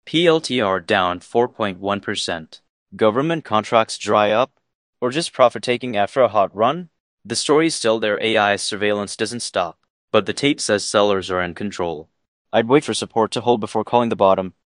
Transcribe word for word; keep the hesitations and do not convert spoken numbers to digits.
P L T R down four point one percent. Government contracts dry up? Or just profit taking after a hot run? The story's still there. A I surveillance doesn't stop, but the tape says sellers are in control. I'd wait for support to hold before calling the bottom.